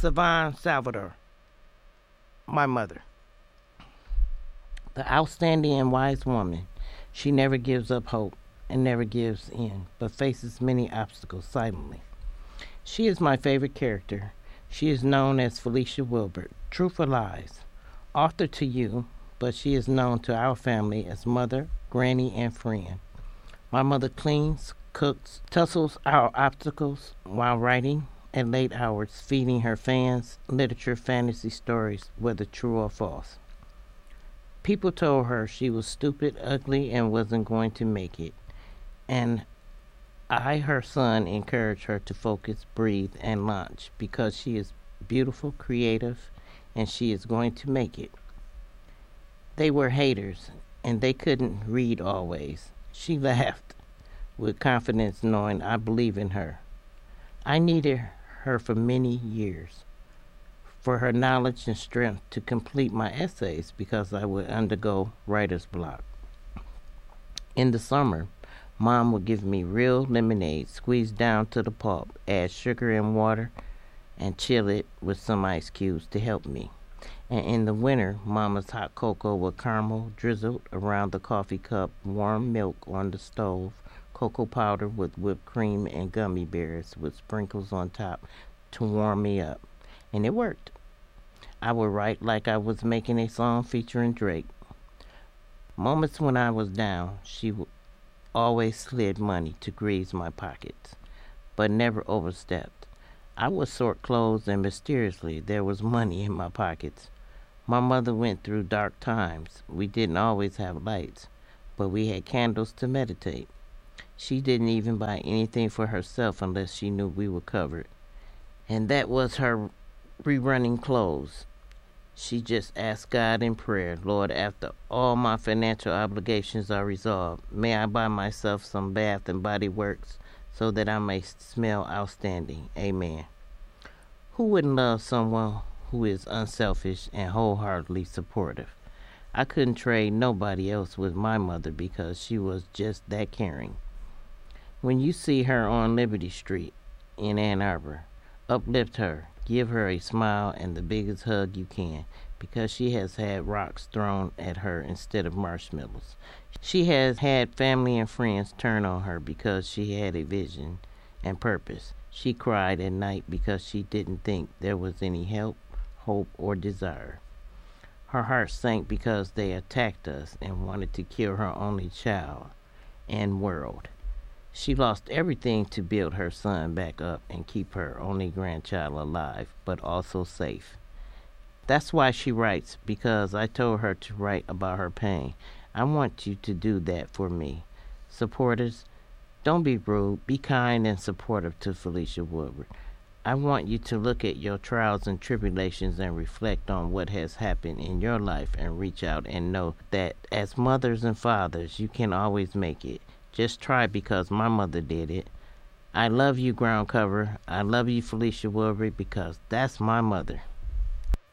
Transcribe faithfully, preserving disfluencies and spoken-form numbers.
Savon Salvador, my mother. The outstanding and wise woman. She never gives up hope and never gives in, but faces many obstacles silently. She is my favorite character. She is known as Felicia Wilbert, Truth or Lies, author to you, but she is known to our family as mother, granny, and friend. My mother cleans, cooks, tussles our obstacles while writing at late hours, feeding her fans literature fantasy stories, whether true or false. People told her she was stupid, ugly, and wasn't going to make it. And I, her son, encouraged her to focus, breathe, and launch because she is beautiful, creative, and she is going to make it. They were haters, and they couldn't read always. She laughed with confidence, knowing I believe in her. I needed her for many years, for her knowledge and strength to complete my essays because I would undergo writer's block. In the summer, Mom would give me real lemonade squeezed down to the pulp, add sugar and water, and chill it with some ice cubes to help me. And in the winter, Mama's hot cocoa with caramel drizzled around the coffee cup, warm milk on the stove, cocoa powder with whipped cream and gummy bears with sprinkles on top to warm me up. And it worked. I would write like I was making a song featuring Drake. Moments when I was down, she w- always slid money to grease my pockets, but never overstepped. I would sort clothes and mysteriously there was money in my pockets. My mother went through dark times. We didn't always have lights, but we had candles to meditate. She didn't even buy anything for herself unless she knew we were covered. And that was her rerunning clothes. She just asked God in prayer, Lord, after all my financial obligations are resolved, may I buy myself some Bath and Body Works so that I may smell outstanding. Amen. Who wouldn't love someone who is unselfish and wholeheartedly supportive? I couldn't trade nobody else with my mother because she was just that caring. When you see her on Liberty Street in Ann Arbor, uplift her, give her a smile and the biggest hug you can, because she has had rocks thrown at her instead of marshmallows. She has had family and friends turn on her because she had a vision and purpose. She cried at night because she didn't think there was any help, hope, or desire. Her heart sank because they attacked us and wanted to kill her only child and world. She lost everything to build her son back up and keep her only grandchild alive, but also safe. That's why she writes, because I told her to write about her pain. I want you to do that for me. Supporters, don't be rude. Be kind and supportive to Felicia Wilbert. I want you to look at your trials and tribulations and reflect on what has happened in your life and reach out and know that as mothers and fathers, you can always make it. Just try because my mother did it. I love you, ground cover. I love you, Felicia Wilbert, because that's my mother.